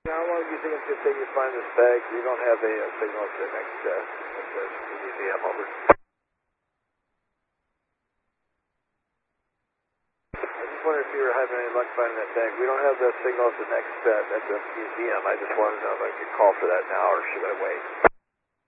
How long do you think it's going to take you to find this bag? We don't have a signal to the next museum. Over. I just wonder if you were having any luck finding that bag. We don't have the signal at the next at the museum. I just wanted to know if I could call for that now or should I wait?